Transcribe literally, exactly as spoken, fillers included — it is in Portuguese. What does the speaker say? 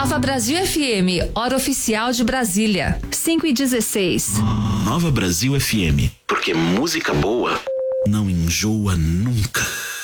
Nova Brasil F M, hora oficial de Brasília, cinco e dezesseis. Nova Brasil F M, porque música boa não enjoa nunca.